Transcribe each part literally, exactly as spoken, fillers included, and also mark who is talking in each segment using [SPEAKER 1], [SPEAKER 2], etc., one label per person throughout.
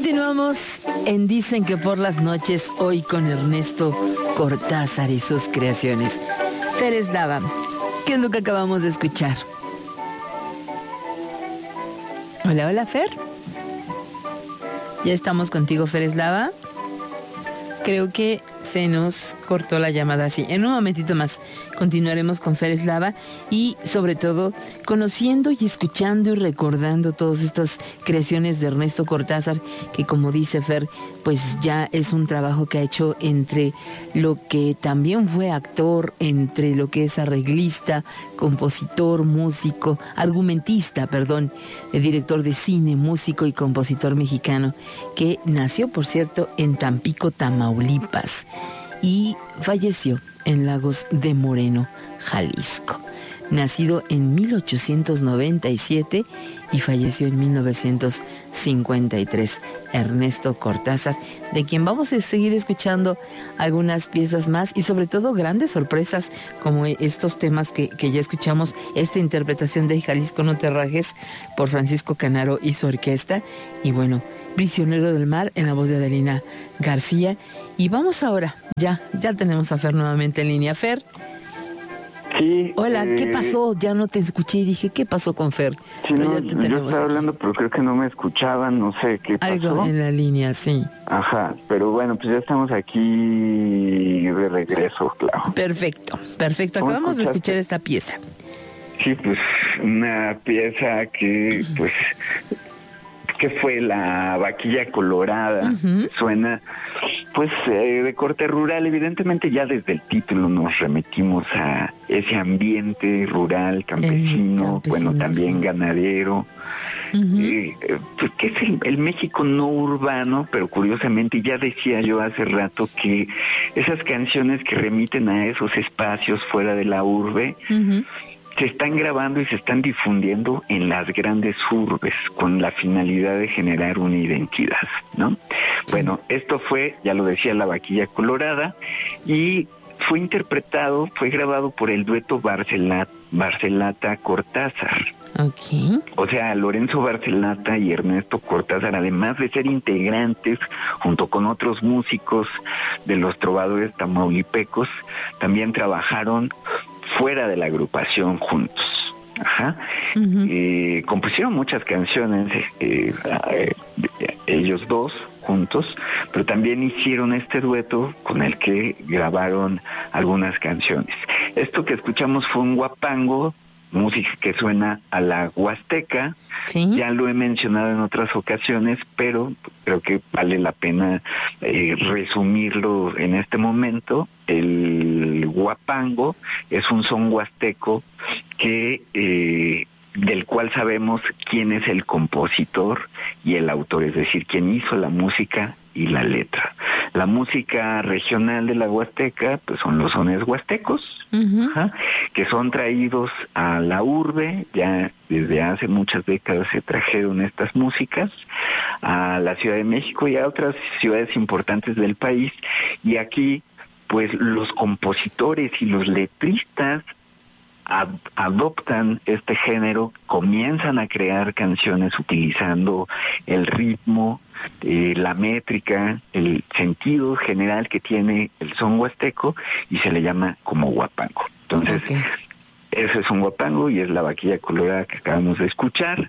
[SPEAKER 1] Continuamos en Dicen que por las noches, hoy con Ernesto Cortázar y sus creaciones. Fer Eslava, ¿qué es lo que acabamos de escuchar? Hola, hola, Fer. Ya estamos contigo, Fer Eslava. Creo que se nos cortó la llamada así. En un momentito más continuaremos con Fer Eslava y sobre todo conociendo y escuchando y recordando todas estas creaciones de Ernesto Cortázar, que como dice Fer, pues ya es un trabajo que ha hecho entre lo que también fue actor, entre lo que es arreglista, compositor, músico, argumentista, perdón, director de cine, músico y compositor mexicano, que nació, por cierto, en Tampico, Tamaulipas, y falleció en Lagos de Moreno, Jalisco. Nacido en mil ochocientos noventa y siete y falleció en mil novecientos cincuenta y tres, Ernesto Cortázar, de quien vamos a seguir escuchando algunas piezas más y sobre todo grandes sorpresas como estos temas que, que ya escuchamos, esta interpretación de Jalisco no te rajes por Francisco Canaro y su orquesta, y bueno, Prisionero del Mar en la voz de Adelina García. Y vamos ahora, ya, ya tenemos a Fer nuevamente en línea. Fer.
[SPEAKER 2] Sí.
[SPEAKER 1] Hola,
[SPEAKER 2] eh,
[SPEAKER 1] ¿qué pasó? Ya no te escuché y dije, ¿qué pasó con Fer?
[SPEAKER 2] Sí,
[SPEAKER 1] Pero
[SPEAKER 2] no,
[SPEAKER 1] ya te
[SPEAKER 2] yo
[SPEAKER 1] tenemos
[SPEAKER 2] estaba
[SPEAKER 1] aquí.
[SPEAKER 2] hablando, pero creo que no me escuchaban, no sé qué pasó.
[SPEAKER 1] Algo en la línea, sí.
[SPEAKER 2] Ajá, pero bueno, pues ya estamos aquí de regreso, claro.
[SPEAKER 1] Perfecto, perfecto.
[SPEAKER 2] ¿Cómo
[SPEAKER 1] Acabamos de
[SPEAKER 2] escuchaste?
[SPEAKER 1] escuchar esta pieza.
[SPEAKER 2] Sí, pues una pieza que, pues, que fue la Vaquilla Colorada.
[SPEAKER 1] Uh-huh.
[SPEAKER 2] Suena, pues, eh, de corte rural. Evidentemente ya desde el título nos remitimos a ese ambiente rural, campesino,
[SPEAKER 1] campesino,
[SPEAKER 2] bueno, también
[SPEAKER 1] sí.
[SPEAKER 2] ganadero.
[SPEAKER 1] Uh-huh.
[SPEAKER 2] Eh, eh, pues, que es el, el México no urbano, pero curiosamente ya decía yo hace rato que esas canciones que remiten a esos espacios fuera de la urbe,
[SPEAKER 1] Uh-huh.
[SPEAKER 2] se están grabando y se están difundiendo en las grandes urbes con la finalidad de generar una identidad, ¿no? Sí. Bueno, esto fue, ya lo decía, La Vaquilla Colorada, y fue interpretado, fue grabado por el dueto Barcelata, Barcelata Cortázar.
[SPEAKER 1] Okay.
[SPEAKER 2] O sea, Lorenzo Barcelata y Ernesto Cortázar, además de ser integrantes junto con otros músicos de los trovadores tamaulipecos, también trabajaron fuera de la agrupación juntos. Ajá. Uh-huh. Eh, compusieron muchas canciones eh, eh, ellos dos juntos, pero también hicieron este dueto con el que grabaron algunas canciones. Esto que escuchamos fue un guapango, música que suena a la huasteca. ¿Sí? Ya lo he mencionado en otras ocasiones, pero creo que vale la pena eh, resumirlo en este momento. El guapango es un son huasteco que eh, del cual sabemos quién es el compositor y el autor, es decir, quién hizo la música y la letra. La música regional de la Huasteca, pues son los sones huastecos, uh-huh. ajá, que son traídos a la urbe. Ya desde hace muchas décadas se trajeron estas músicas a la Ciudad de México y a otras ciudades importantes del país, y aquí pues los compositores y los letristas ad- adoptan este género, comienzan a crear canciones utilizando el ritmo, eh, la métrica, el sentido general que tiene el son huasteco, y se le llama como guapango. Entonces, okay. Ese es un guapango y es La Vaquilla Colorada que acabamos de escuchar.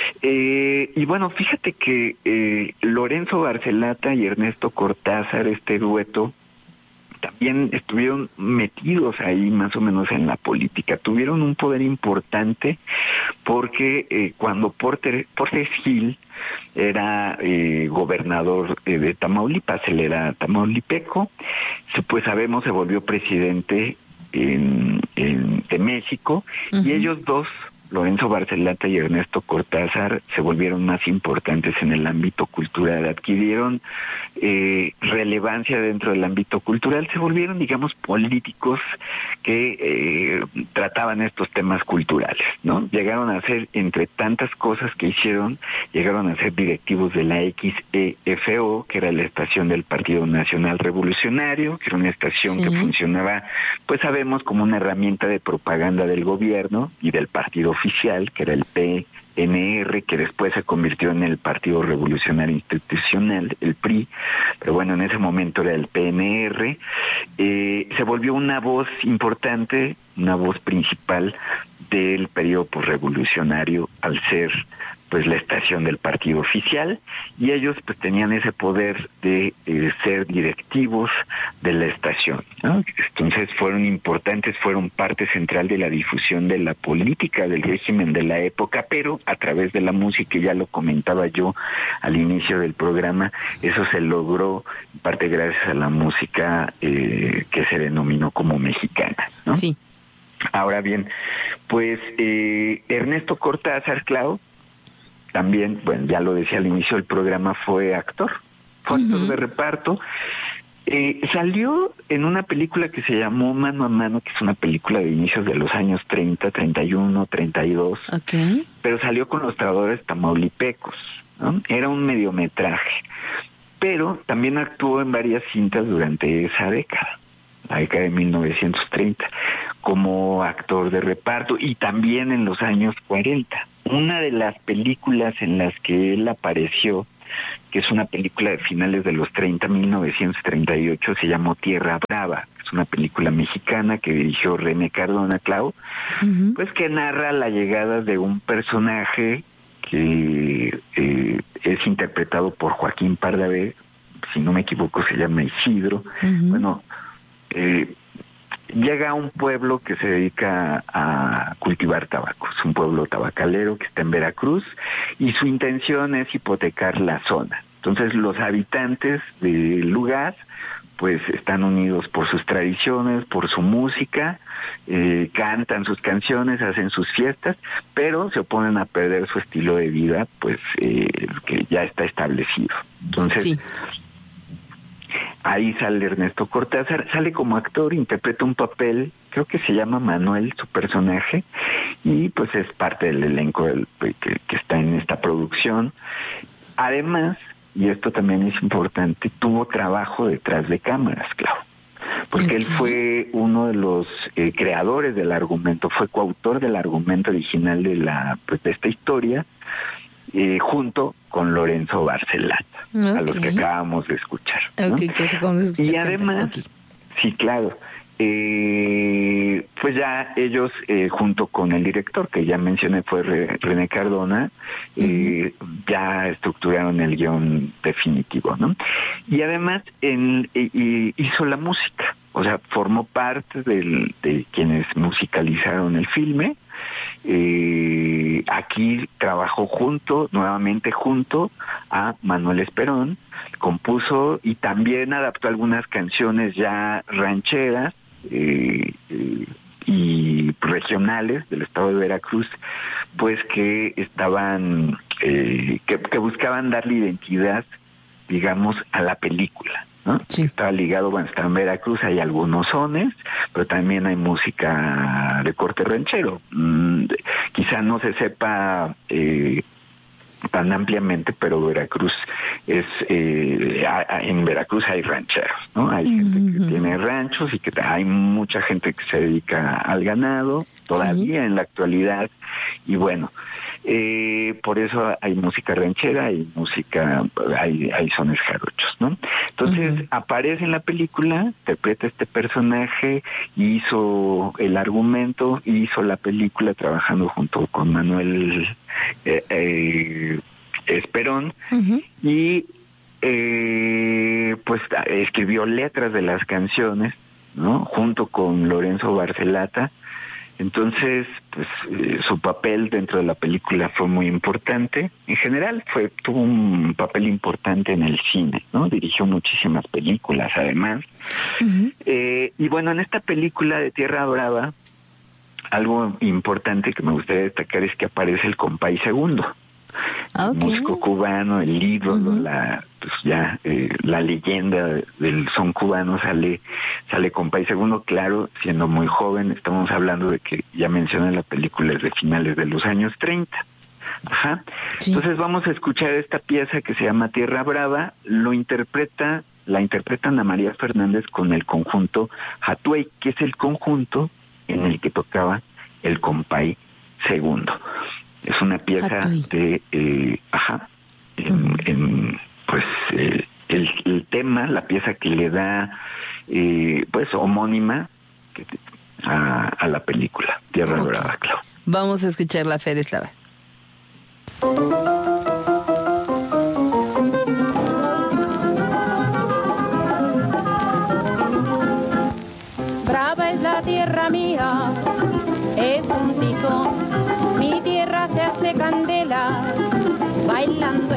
[SPEAKER 2] Eh, y bueno, fíjate que eh, Lorenzo Barcelata y Ernesto Cortázar, este dueto, también estuvieron metidos ahí más o menos en la política. Tuvieron un poder importante porque eh, cuando Porter, Porter Gil era eh, gobernador eh, de Tamaulipas, él era tamaulipeco, pues sabemos se volvió presidente en, en, de México, uh-huh. y ellos dos, Lorenzo Barcelata y Ernesto Cortázar, se volvieron más importantes en el ámbito cultural, adquirieron eh, relevancia dentro del ámbito cultural, se volvieron, digamos, políticos que eh, trataban estos temas culturales, ¿no? Llegaron a ser, entre tantas cosas que hicieron, llegaron a ser directivos de la X E F O, que era la estación del Partido Nacional Revolucionario, que era una estación sí. que funcionaba, pues sabemos, como una herramienta de propaganda del gobierno y del partido oficial, que era el P N R, que después se convirtió en el Partido Revolucionario Institucional, el P R I, pero bueno, en ese momento era el P N R, eh, se volvió una voz importante, una voz principal del periodo posrevolucionario al ser pues la estación del partido oficial, y ellos pues tenían ese poder de eh, ser directivos de la estación, ¿no? Entonces fueron importantes, fueron parte central de la difusión de la política del régimen de la época, pero a través de la música, ya lo comentaba yo al inicio del programa, eso se logró en parte gracias a la música eh, que se denominó como mexicana, ¿no?
[SPEAKER 1] Sí.
[SPEAKER 2] Ahora bien, pues eh, Ernesto Cortázar, Clau, también, bueno, ya lo decía al inicio del programa, fue actor, fue uh-huh. actor de reparto. Eh, salió en una película que se llamó Mano a Mano, que es una película de inicios de los años treinta, treinta y uno, treinta y dos,
[SPEAKER 1] okay.
[SPEAKER 2] pero salió con los trovadores tamaulipecos, ¿no? Era un mediometraje, pero también actuó en varias cintas durante esa década, la década de mil novecientos treinta, como actor de reparto, y también en los años cuarenta. Una de las películas en las que él apareció, que es una película de finales de los treinta, mil novecientos treinta y ocho, se llamó Tierra Brava. Es una película mexicana que dirigió René Cardona, Clau, uh-huh. pues que narra la llegada de un personaje que eh, es interpretado por Joaquín Pardavé, si no me equivoco se llama Isidro. Uh-huh. Bueno, eh, llega a un pueblo que se dedica a cultivar tabaco. Es un pueblo tabacalero que está en Veracruz y su intención es hipotecar la zona. Entonces los habitantes del lugar pues están unidos por sus tradiciones, por su música, eh, cantan sus canciones, hacen sus fiestas, pero se oponen a perder su estilo de vida pues eh, que ya está establecido. Entonces... Sí. Ahí sale Ernesto Cortázar, sale como actor, interpreta un papel, creo que se llama Manuel, su personaje, y pues es parte del elenco del, que, que está en esta producción. Además, y esto también es importante, tuvo trabajo detrás de cámaras, Clau, porque okay. él fue uno de los eh, creadores del argumento, fue coautor del argumento original de, la, pues, de esta historia, Eh, junto con Lorenzo Barcelata, okay. a los que acabamos de escuchar, ¿no?
[SPEAKER 1] Okay, que acabamos de escuchar.
[SPEAKER 2] Y además, okay. sí, claro, eh, pues ya ellos, eh, junto con el director, que ya mencioné fue Re, René Cardona, eh, uh-huh. ya estructuraron el guión definitivo, ¿no? Y además en, eh, hizo la música, o sea, formó parte del, de quienes musicalizaron el filme. Eh, aquí trabajó junto, nuevamente junto a Manuel Esperón, compuso y también adaptó algunas canciones ya rancheras eh, eh, y regionales del estado de Veracruz, pues que estaban, eh, que, que buscaban darle identidad, digamos, a la película, ¿no? Sí. Estaba ligado, bueno, está en Veracruz, hay algunos sones, pero también hay música de corte ranchero. Mm, quizá no se sepa eh, tan ampliamente, pero Veracruz es, eh, a, a, en Veracruz hay rancheros, ¿no? Hay uh-huh. gente que tiene ranchos y que hay mucha gente que se dedica al ganado, todavía sí. en la actualidad, y bueno, Eh, por eso hay música ranchera, hay música, hay, hay sones jarochos, ¿no? Entonces uh-huh. aparece en la película, interpreta este personaje, hizo el argumento, hizo la película trabajando junto con Manuel eh, eh, Esperón, uh-huh. y eh, pues escribió letras de las canciones, ¿no? Junto con Lorenzo Barcelata. Entonces, pues eh, su papel dentro de la película fue muy importante. En general, fue tuvo un papel importante en el cine, ¿no? Dirigió muchísimas películas, además. Uh-huh. Eh, y bueno, en esta película de Tierra Brava, algo importante que me gustaría destacar es que aparece el Compay Segundo. Okay. El músico cubano, el ídolo, uh-huh. la pues ya eh, la leyenda del son cubano sale sale Compay Segundo, claro, siendo muy joven. Estamos hablando de que ya mencioné la película es de finales de los años treinta. Ajá. Sí. Entonces vamos a escuchar esta pieza que se llama Tierra Brava. Lo interpreta la interpreta Ana María Fernández con el conjunto Hatuey, que es el conjunto en el que tocaba el Compay Segundo. Es una pieza
[SPEAKER 1] Hatoy.
[SPEAKER 2] de, eh, ajá, en,
[SPEAKER 1] Mm.
[SPEAKER 2] en, pues eh, el, el tema, la pieza que le da, eh, pues homónima que- a, a la película Tierra
[SPEAKER 1] Ok.
[SPEAKER 2] Dorada, Clau.
[SPEAKER 1] Vamos a escuchar la Fer Eslava.
[SPEAKER 3] Brava es la tierra mía, es un tizón, mi tierra se hace candela, bailando